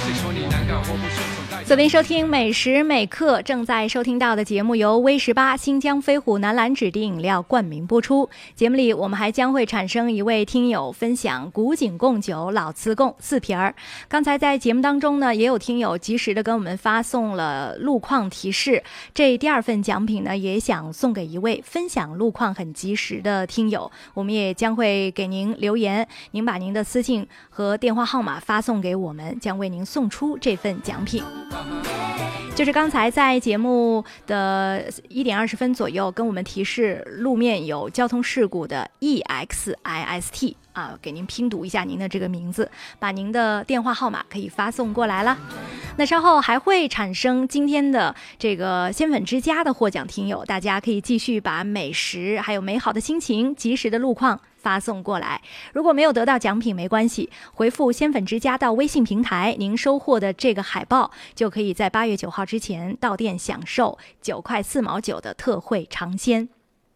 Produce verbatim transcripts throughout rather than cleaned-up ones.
锁定收听每时每刻，正在收听到的节目由威十八新疆飞虎南蓝指定饮料冠名播出。节目里我们还将会产生一位听友分享古井贡酒老瓷贡四瓶儿。刚才在节目当中呢，也有听友及时的跟我们发送了路况提示，这第二份奖品呢，也想送给一位分享路况很及时的听友。我们也将会给您留言，您把您的私信和电话号码发送给我们，将为您送出这份奖品。就是刚才在节目的一点二十分左右跟我们提示路面有交通事故的 E X I S T 啊，给您拼读一下您的这个名字，把您的电话号码可以发送过来了。那稍后还会产生今天的这个鲜粉之家的获奖听友，大家可以继续把美食还有美好的心情及时的路况发送过来。如果没有得到奖品没关系，回复鲜粉之家到微信平台，您收获的这个海报就可以在八月九号之前到店享受九块四毛九的特惠尝鲜。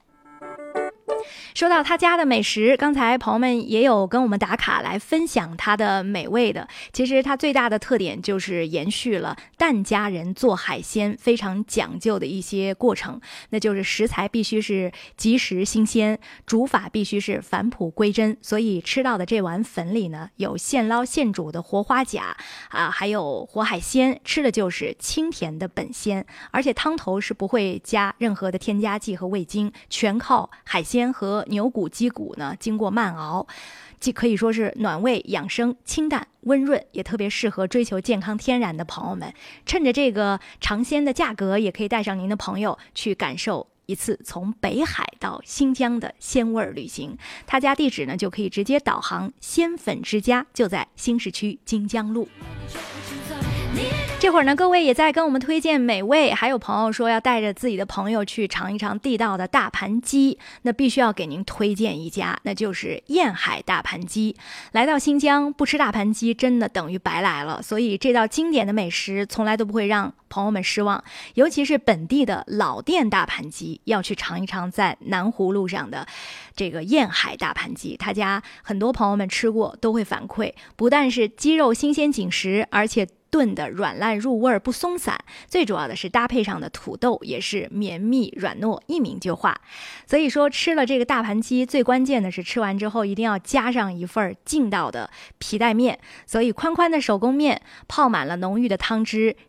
说到他家的美食，刚才朋友们也有跟我们打卡来分享他的美味的。其实他最大的特点就是延续了疍家人做海鲜非常讲究的一些过程，那就是食材必须是及时新鲜，煮法必须是返璞归真。所以吃到的这碗粉里呢，有现捞现煮的活花甲啊，还有活海鲜，吃的就是清甜的本鲜，而且汤头是不会加任何的添加剂和味精，全靠海鲜和牛骨鸡骨呢经过慢熬，既可以说是暖胃养生，清淡温润，也特别适合追求健康天然的朋友们。趁着这个尝鲜的价格，也可以带上您的朋友去感受一次从北海到新疆的鲜味旅行。他家地址呢就可以直接导航，鲜粉之家就在新市区金江路。这会儿呢，各位也在跟我们推荐美味，还有朋友说要带着自己的朋友去尝一尝地道的大盘鸡，那必须要给您推荐一家，那就是燕海大盘鸡。来到新疆不吃大盘鸡真的等于白来了，所以这道经典的美食从来都不会让朋友们失望，尤其是本地的老店大盘鸡，要去尝一尝在南湖路上的这个燕海大盘鸡。他家很多朋友们吃过都会反馈，不但是鸡肉新鲜紧实，而且炖的软烂入味不松散，最主要的是搭配上的土豆也是绵密软糯，一抿就化。所以说吃了这个大盘鸡，最关键的是吃完之后一定要加上一份劲道的皮带面，所以宽宽的手工面泡满了浓郁的汤汁，